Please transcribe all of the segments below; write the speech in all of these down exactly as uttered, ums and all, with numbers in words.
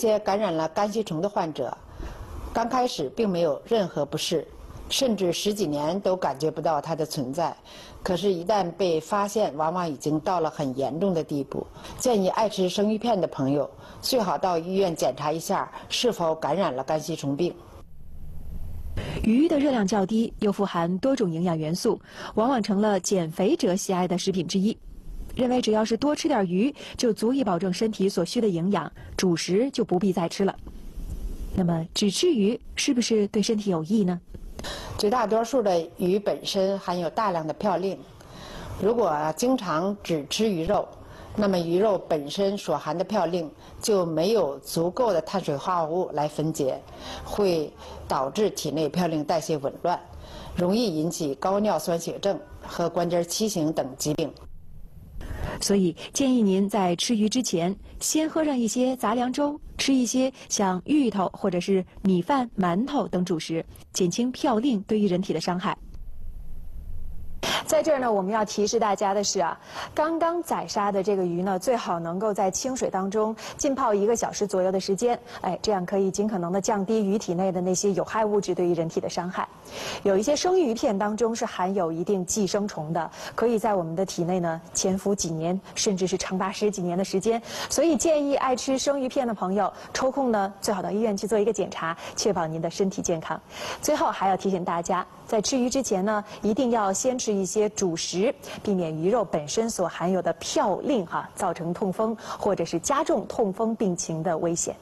些感染了肝吸虫的患者，刚开始并没有任何不适，甚至十几年都感觉不到它的存在。可是，一旦被发现，往往已经到了很严重的地步。建议爱吃生鱼片的朋友，最好到医院检查一下是否感染了肝吸虫病。 鱼的热量较低，又富含多种营养元素，往往成了减肥者喜爱的食品之一。认为只要是多吃点鱼，就足以保证身体所需的营养，主食就不必再吃了。那么，只吃鱼是不是对身体有益呢？ 绝大多数的鱼本身含有大量的嘌呤，如果经常只吃鱼肉，那么鱼肉本身所含的嘌呤就没有足够的碳水化合物来分解，会导致体内嘌呤代谢紊乱，容易引起高尿酸血症和关节畸形等疾病。 所以建议您在吃鱼之前，先喝上一些杂粮粥，吃一些像芋头或者是米饭、馒头等主食，减轻嘌呤对于人体的伤害。在这儿呢，我们要提示大家的是啊，刚刚宰杀的这个鱼呢，最好能够在清水当中浸泡一个小时左右的时间，哎，这样可以尽可能的降低鱼体内的那些有害物质对于人体的伤害。有一些生鱼片当中是含有一定寄生虫的，可以在我们的体内呢潜伏几年，甚至是长达十几年的时间。所以建议爱吃生鱼片的朋友，抽空呢最好到医院去做一个检查，确保您的身体健康。最后还要提醒大家，在吃鱼之前呢，一定要先吃一些主食，避免鱼肉本身所含有的嘌呤哈、啊、造成痛风或者是加重痛风病情的危险。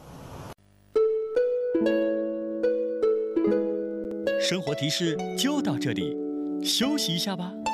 生活提示就到这里，休息一下吧。